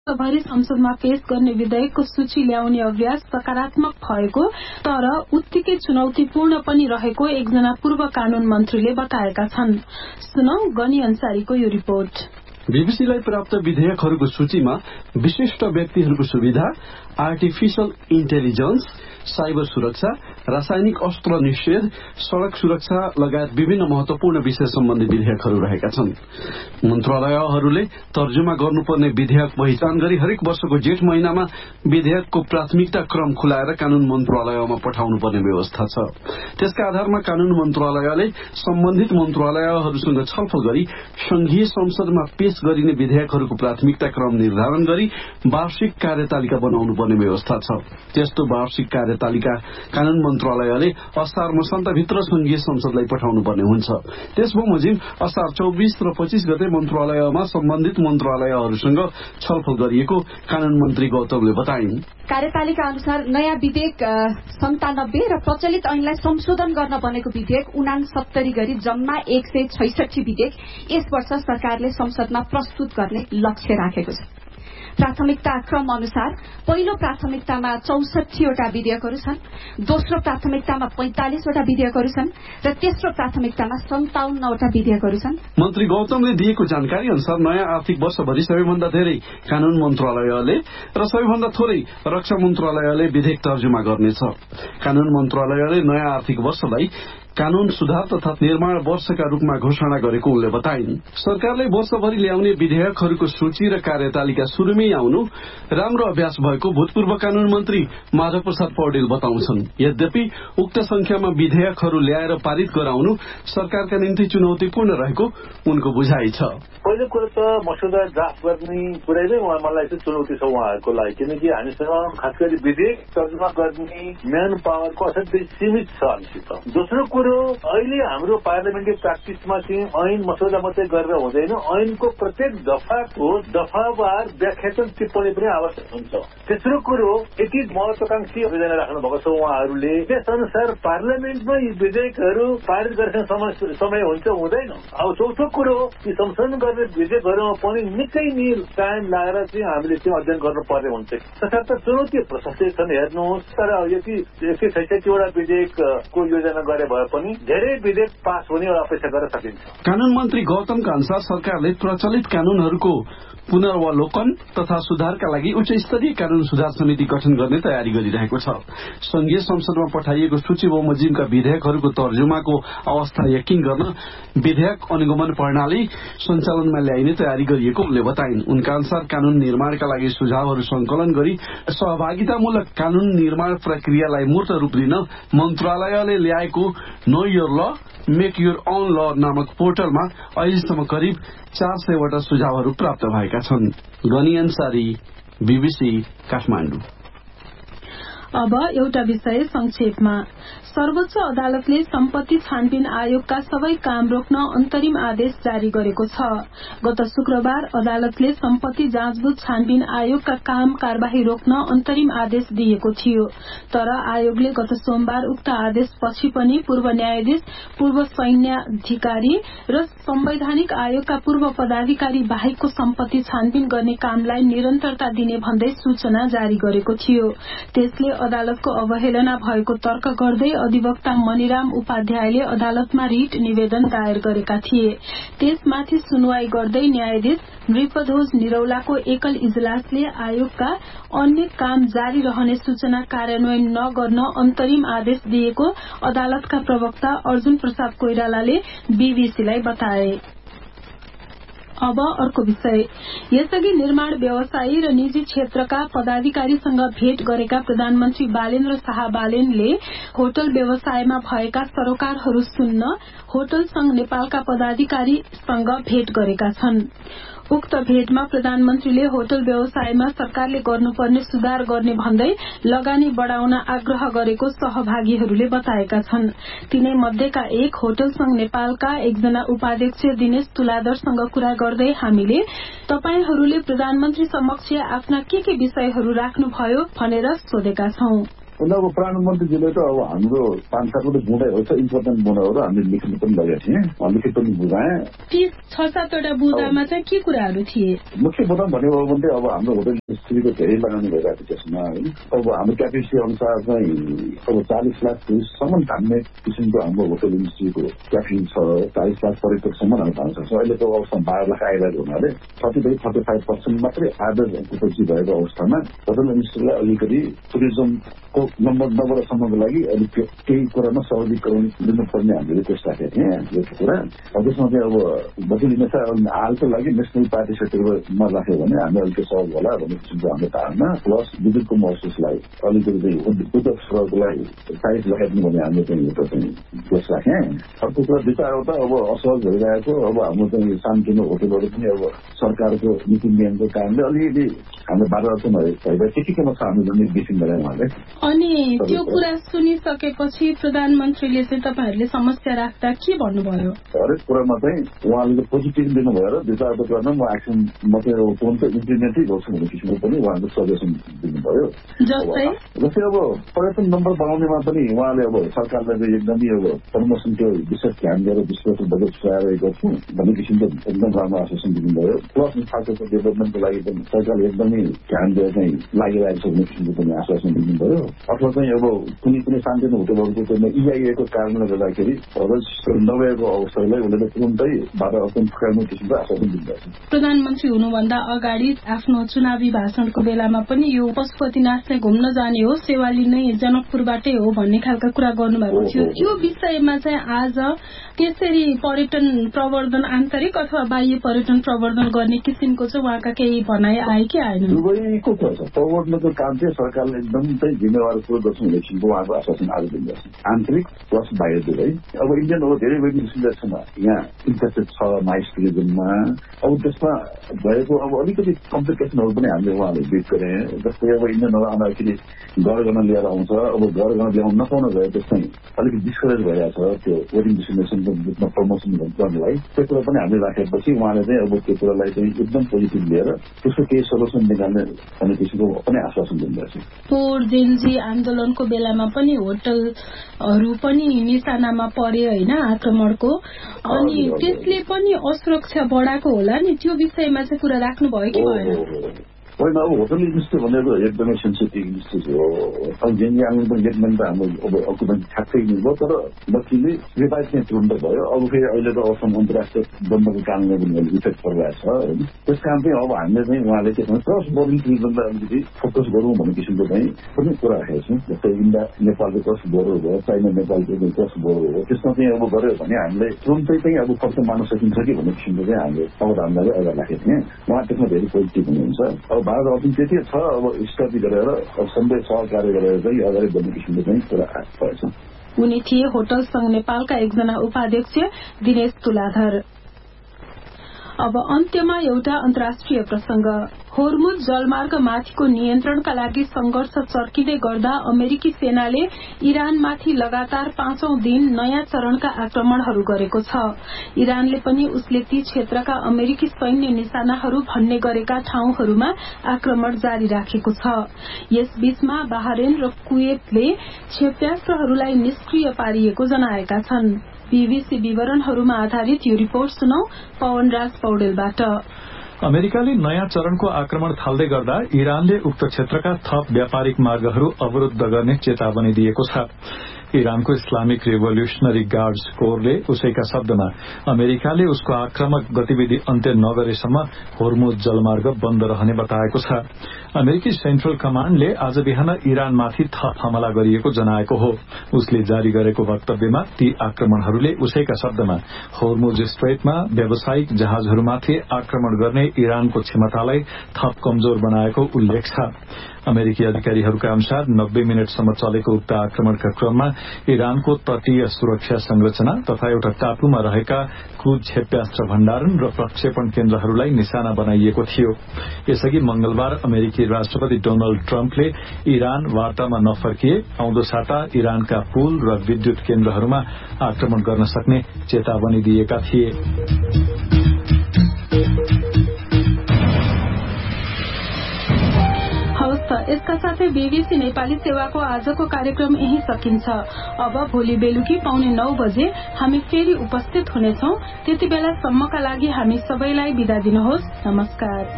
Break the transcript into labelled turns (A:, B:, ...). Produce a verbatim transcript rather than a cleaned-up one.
A: वर्षभरि संसदमा पेश गर्ने विधेयकको सूची ल्याउने अभ्यास सकारात्मक भएको तर उत्तिकै चुनौतीपूर्ण पनि रहेको एकजना पूर्व कानून मन्त्रीले बताएका छन्। सुनौ गनी अन्सारीको यो रिपोर्ट।
B: बीबीसीलाई प्राप्त विधेयकहरूको सूचीमा विशिष्ट व्यक्तिहरूको सुविधा, आर्टिफिशियल इन्टेलिजेन्स, साइबर सुरक्षा, रासायनिक अस्त्र निषेध, सड़क सुरक्षा लगायत विभिन्न महत्वपूर्ण विषय सम्बन्धी विधेयकहरू रहेका छन्। मन्त्रालयहरूले तर्जुमा गर्नुपर्ने विधेयक पहिचान गरी हरेक वर्षको जेठ महिनामा विधेयकको प्राथमिकता क्रम खुलाएर कानून मन्त्रालयमा पठाउनुपर्ने व्यवस्था छ। त्यसका आधारमा कानून मन्त्रालयले सम्बन्धित मन्त्रालयहरूसँग छलफल गरी संघीय संसदमा पेश गरिने विधेयकहरूको प्राथमिकता क्रम निर्धारण गरी वार्षिक कार्यतालिका बनाउनु पर्ने व्यवस्था छ। त्यस्तो वार्षिक कार्यतालिका कानून मन्त्रालयले असार मसान्तभित्र संघीय संसदलाई पठाउनु पर्ने हुन्छ। त्यस बमोजिम असार चौबिस र पच्चीस गते मन्त्रालयमा सम्बन्धित मन्त्रालयहरूसँग छलफल गरिएको कानून मन्त्री गौतमले बताइन्।
C: कार्यतालिका अनुसार नयाँ विधेयक सन्तानब्बे र प्रचलित ऐनलाई संशोधन गर्न बनेको विधेयक उनासत्तरी गरी जम्मा एक सय छैसठी विधेयक यस वर्ष सरकारले संसदमा प्रस्तुत गर्ने लक्ष्य राखेको छ। प्राथमिकता क्रम अनुसार पहिलो प्राथमिकतामा चौसठीवटा विधेयकहरू छन्, दोस्रो प्राथमिकतामा पैंतालिसवटा विधेयकहरू छन् र तेस्रो प्राथमिकतामा सन्ताउन्नवटा विधेयकहरू छन्।
B: मन्त्री गौतमले दिएको जानकारी अनुसार नयाँ आर्थिक वर्षभरि सबैभन्दा धेरै कानून मन्त्रालयले र सबैभन्दा थोरै रक्षा मन्त्रालयले विधेयक तर्जुमा गर्नेछ। कानून मन्त्रालयले नयाँ आर्थिक वर्षलाई कानून सुधार तथा निर्माण वर्षका रूपमा घोषणा गरेको उनले बताइन्। सरकारले वर्षभरि ल्याउने विधेयकहरूको सूची र कार्यतालिका सुरुमै आउनु राम्रो अभ्यास भएको भूतपूर्व कानून मन्त्री माधव प्रसाद पौडेल बताउँछन्। यद्यपि उक्त संख्यामा विधेयकहरू ल्याएर पारित गराउनु सरकारका निम्ति चुनौतीपूर्ण रहेको उनको बुझाइ छ।
D: पहिलो कुरो त मसौदा ड्राफ्ट गर्ने कुरै नै मलाई चाहिँ चुनौती छ उहाँहरूको लागि, किनकि हामीसँग खास गरी विधेयक तर्जुमा गर्ने म्यान पावरको असाध्यै सीमित छ हामीसित। दोस्रो कुरो अहिले हाम्रो पार्लियामेन्ट्री प्र्याक्टिसमा चाहिँ ऐन मसौदा मात्रै गरेर हुँदैन, ऐनको प्रत्येक दफाको दफावार व्याख्यात्मक टिप्पणी पनि आवश्यक हुन्छ। तेस्रो कुरो यति महत्वाकांक्षी योजना राख्नु भएको छ उहाँहरूले, त्यस अनुसार पार्लियामेन्टमा यी विधेयकहरू पारित गर्ने समय हुन्छ हुँदैन। अब चौथो कुरो यी संशोधन गर्ने विधेयकहरूमा पनि निकै नै टाइम लागेर चाहिँ हामीले चाहिँ अध्ययन गर्नुपर्ने हुन्छ। तसर्थ चुनौती प्रशस्तै छन् हेर्नुहोस्, तर यति एक सय छैसठीवटा विधेयकको योजना गरे भए पनि धेरै विधेयक पास हुने अपेक्षा गर्न सकिन्छ।
B: कानून मन्त्री गौतमका अनुसार सरकारले प्रचलित कानूनहरूको पुनर्वलोकन तथा सुधारका लागि उच्च स्तरीय कानून सुधार समिति गठन गर्ने तयारी गरिरहेको छ। संघीय संसदमा पठाइएको सूची बमोजिमका विधेयकहरूको तर्जुमाको अवस्था यकिन गर्न विधेयक अनुगमन प्रणाली सञ्चालनमा ल्याइने तयारी गरिएको उनले बताइन्। उनका अनुसार कानून निर्माणका लागि सुझावहरू संकलन गरी सहभागितामूलक कानून निर्माण प्रक्रियालाई मूर्त रूप दिन मन्त्रालयले ल्याएको नो योर ल मेक योर ओन ल नामक पोर्टलमा अहिलेसम्म करिब चार सयवटा सुझावहरू प्राप्त भएका छन्। गनी अन्सारी, बीबीसी काठमाडौँ।
A: अब एउटा विषय संक्षेपमा। सर्वोच्च अदालतले सम्पत्ति छानबिन आयोगका सबै काम रोक्न अन्तरिम आदेश जारी गरेको छ। गत शुक्रबार अदालतले सम्पत्ति जाँचबुझ छानबिन आयोगका काम कार्यवाही रोक्न अन्तरिम आदेश दिएको थियो, तर आयोगले गत सोमबार उक्त आदेशपछि पनि पूर्व न्यायाधीश, पूर्व सैन्याधिकारी र संवैधानिक आयोगका पूर्व पदाधिकारी बाहेकको सम्पत्ति छानबिन गर्ने कामलाई निरन्तरता दिने भन्दै सूचना जारी गरेको थियो। त्यसले अदालतको अवहेलना भएको तर्क गर्दै अधिवक्ता मणिराम उपाध्यायले अदालतमा रिट निवेदन दायर गरेका थिए। त्यसमाथि सुनवाई गर्दै न्यायाधीश नृपध्वज निरौलाको एकल इजलासले आयोगका अन्य काम जारी रहने सूचना कार्यान्वयन नगर्न अन्तरिम आदेश दिएको अदालतका प्रवक्ता अर्जुन प्रसाद कोइरालाले बीबीसीलाई बताए। अब अर्को विषय। यसअघि निर्माण व्यवसायी र निजी क्षेत्रका पदाधिकारीसँग भेट गरेका प्रधानमन्त्री बालेन्द्र शाह बालेनले होटल व्यवसायमा भएका सरोकारहरू सुन्न होटल संघ नेपालका पदाधिकारीसँग भेट गरेका छन्। उक्त भेटमा प्रधानमन्त्रीले होटल व्यवसायमा सरकारले गर्नुपर्ने सुधार गर्ने भन्दै लगानी बढ़ाउन आग्रह गरेको सहभागीहरूले बताएका छन्। तिनै मध्येका एक होटल संघ नेपालका एकजना उपाध्यक्ष दिनेश तुलादरसँग कुरा गर्दै हामीले तपाईहरूले प्रधानमन्त्री समक्ष आफ्ना के के विषयहरू राख्नुभयो भनेर सोधेका छौं।
E: उनीहरूको प्रधानमन्त्रीजीले त अब हाम्रो पाँच सातको त बुँदै हो इम्पोर्टेन्ट बुँदाहरू हामीले लेख्नु पनि लगेको थिएँ लिखित पनि बुझाएँ
A: छ सातवटा बुँदामा चाहिँ के कुराहरू थिए
E: मुख्य बुँदा भनेको हो भने अब हाम्रो होटल इन्डस्ट्रीको धेरै लगानी भइरहेको थियो त्यसमा अब हाम्रो क्यापेसिटी अनुसार चाहिँ अब चालिस लाख टुरिस्टसम्म धान्ने किसिमको हाम्रो होटल इन्डस्ट्रीको क्यापेसिटी छ चालिस लाख पर्यटकसम्म हामी धान्न सक्छौँ अहिलेको अवस्थामा बाह्र लाख आइरहेको हुनाले thirty five thirty five percent मात्रै आदर क्यापेसिटी भएको अवस्थामा होटल इन्डस्ट्रीलाई अलिकति टुरिज्मको नम्बर नम्बरसम्मको लागि अलिक केही कुरामा सहजीकरण दिनुपर्ने हामीले रिक्वेस्ट राखेको थिएँ यो कुरा अब त्यसमा चाहिँ अब बदलिने चाहिँ हालको लागि नेसनल पार्टी सेक्टरमा राख्यो भने हामी अलिकति सहज होला भन्ने किसिमको हाम्रो धारणा प्लस विद्युतको महसुसलाई अलिकति चाहिँ उद्योग स्रोतलाई टाइट लगाइदिनु भने हामीले चाहिँ एउटा चाहिँ रिक्वेस्ट राखेँ अर्को कुरा दुई चारवटा अब असहज भइरहेको अब हाम्रो चाहिँ सानोतिनो होटलहरू पनि अब सरकारको नीति नियमको कारणले अलिकति हाम्रो बाह्र अर्चन भइरहेको के केमा छ हामीले निर्देशन गरायौँ उहाँले
A: अनि त्यो कुरा सुनिसकेपछि प्रधानमन्त्रीले चाहिँ तपाईँहरूले समस्या राख्दा के भन्नुभयो
E: हरेक कुरामा चाहिँ उहाँले पोजिटिभ दिनुभयो र दुई चारवटा कुरामा म एक्सन मात्रै तुरन्त इम्प्लिमेन्टै गर्छु भन्ने किसिमको पनि उहाँले सजेसन दिनुभयो जस्तै अब पर्यटन नम्बर बनाउनेमा पनि उहाँले अब सरकारलाई चाहिँ एकदमै अब प्रमोसनको विशेष ध्यान दिएर विश्वको बजेट छुट्याएर गर्छु भन्ने किसिमको एकदम राम्रो आश्वासन दिनुभयो प्लस इन्फ्रास्ट्रक्चर डेभलपमेन्टको लागि पनि सरकारले एकदमै ध्यान दिएर चाहिँ लागिरहेको छ भन्ने किसिमको पनि आश्वासन दिनुभयो अथवा चाहिँ अब कुनै कुनै सानोतिनो होटलहरूको चाहिँ इआइएको कारणले गर्दाखेरि नभएको अवस्थालाई उनीहरूले तुरन्तै बाह्र अर्चन फुकाउने किसिमको आश्वासन दिनुभएको छ
A: प्रधानमन्त्री हुनुभन्दा अगाडि आफ्नो चुनावी भाषणको बेलामा पनि यो पशुपतिनाथ चाहिँ घुम्न जाने हो सेवाली नै जनकपुरबाटै हो भन्ने खालका कुरा गर्नुभएको थियो त्यो विषयमा चाहिँ आज त्यसरी पर्यटन प्रवर्धन आन्तरिक अथवा बाह्य पर्यटन प्रवर्धन गर्ने किसिमको चाहिँ उहाँका केही भनाइ आए कि आएन
E: दुवैको कुरा छ प्रवर्धनको काम चाहिँ सरकारले एकदम चाहिँ जिम्मेवार कुरो गर्छ भन्ने किसिमको उहाँको आश्वासन आज दिँदैछ आन्तरिक प्लस बाह्य दुवै अब इन्डियन हो धेरै वेटिङ छ यहाँ इन्ट्रेस्टेड छ माइस टुरिज्ममा अब त्यसमा भएको अब अलिकति कम्प्लिकेसनहरू पनि हामीले उहाँले ब्रिफ गरे जस्तै अब इन्डियनहरू आउँदाखेरि घर गर्न लिएर आउँछ अब घर गर्न ल्याउन नपाउन गयो त्यसमै अलिकति डिस्करेज भइरहेको छ त्यो वेडिङ डेस्टिनेसनको रूपमा प्रमोसन गर्नलाई त्यो कुरा पनि हामीले राखेपछि उहाँले चाहिँ अब त्यो कुरालाई चाहिँ एकदम पोजिटिभ लिएर त्यसको केही सोल्युसन निकाल्ने भन्ने किसिमको पनि आश्वासन दिनुभएको छ
A: पोहोर जेनजी आन्दोलनको बेलामा पनि होटलहरू पनि निशानामा परे होइन आक्रमणको अनि त्यसले पनि असुरक्षा बढाएको होला नि त्यो विषयमा चाहिँ कुरा राख्नुभयो कि भएन
E: होइन अब होटल इन्डस्ट्री भनेको एकदमै सेन्सिटिभ इन्डस्ट्री हो अब जेनजी आन्दोलन गेटमेन्ट त हाम्रो अब अकुपेन्ट ठ्याक्कै भयो तर लक्कीले रिभाइभ चाहिँ तुरन्त भयो अब फेरि अहिलेको अवस्थामा अन्तर्राष्ट्रिय बन्दको कारणले पनि इफेक्ट परिरहेको छ होइन त्यस कारण चाहिँ अब हामीले चाहिँ उहाँले के भन्छ क्रस बोर्डर टुरिज्मलाई अलिकति फोकस गरौँ भन्ने किसिमको चाहिँ पनि कुरा राखेको छौँ जस्तै इन्डिया नेपालको क्रस बोर्डर भयो चाइना नेपालको क्रस बोर्डर हो त्यसमा चाहिँ अब गऱ्यो भने हामीले तुरन्तै चाहिँ अब खर्च मान्न सकिन्छ कि भन्ने किसिमको चाहिँ हामीले अवधारणाले अगाडि राखेको थियौँ उहाँ त्यसमा धेरै पोजिटिभ हुनुहुन्छ अब भारत अझै त्यति छ अब स्टडी गरेर अब सबै सहकार्य गरेर चाहिँ अगाडि बढ्ने किसिमको चाहिँ कुरा भएछ
A: उनी थिए होटल संघ नेपालका एकजना उपाध्यक्ष दिनेश तुलाधर अब अन्त्यमा एउटा अन्तर्राष्ट्रिय प्रसंग होर्मुज जलमार्ग माथिको नियन्त्रणका लागि संघर्ष चर्किँदै गर्दा अमेरिकी सेनाले इरानमाथि लगातार पाँचौं दिन नयाँ चरणका आक्रमणहरू गरेको छ इरानले पनि उसले ती क्षेत्रका अमेरिकी सैन्य निशानाहरू भन्ने गरेका ठाउँहरूमा आक्रमण जारी राखेको छ यसबीचमा बहरेन र कुवेतले क्षेप्यास्त्रहरूलाई निष्क्रिय पारिएको जनाएका छन् बीबीसी विवरणहरूमा आधारित यो रिपोर्ट सुनौ पवनराज पौडेलबाट
F: अमेरिकाले नयाँ चरणको आक्रमण थाल्दै गर्दा इरानले उक्त क्षेत्रका थप व्यापारिक मार्गहरू अवरूद्ध गर्ने चेतावनी दिएको छ इरानको इस्लामिक रिभोल्युशनरी गार्ड्स कोरले उसैका शब्दमा अमेरिकाले उसको आक्रामक गतिविधि अन्त्य नगरेसम्म होर्मुज जलमार्ग बन्द रहने बताएको छ अमेरिकी सेन्ट्रल कमाण्डले आज बिहान इरानमाथि थप हमला गरिएको जनाएको हो उसले जारी गरेको वक्तव्यमा ती आक्रमणहरूले उसैका शब्दमा होर्मुज स्ट्रेटमा व्यावसायिक जहाजहरूमाथि आक्रमण गर्ने इरानको क्षमतालाई थप कमजोर बनाएको उल्लेख छ अमेरिकी अधिकारीहरूका अनुसार नब्बे मिनटसम्म चलेको उक्त आक्रमणका क्रममा इरानको तटीय सुरक्षा संरचना तथा एउटा टापुमा रहेका क्रूज क्षेप्यास्त्र भण्डारण र प्रक्षेपण केन्द्रहरूलाई निशाना बनाइएको थियो यसअघि मंगलबार अमेरिकी राष्ट्रपति डोनाल्ड ट्रम्पले इरान वार्तामा नफर्किए आउँदो साता इरानका पुल र विद्युत केन्द्रहरूमा आक्रमण गर्न सक्ने चेतावनी दिएका थिए
A: यसका साथै बीबीसी नेपाली सेवाको आजको कार्यक्रम यही सकिन्छ। अब भोलि बेलुकी पाउने नौ बजे हामी फेरि उपस्थित हुनेछौं। त्यति बेलासम्मका लागि हामी सबैलाई बिदा दिनुहोस्। नमस्कार।